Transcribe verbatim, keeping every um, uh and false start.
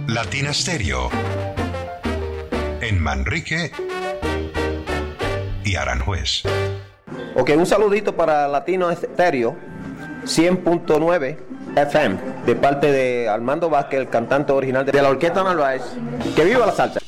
Latina Stereo en Manrique y Aranjuez. Ok, un saludito para Latino Stereo cien punto nueve F M de parte de Armando Vázquez, el cantante original de la Orquesta Narváez. ¡Que viva la salsa!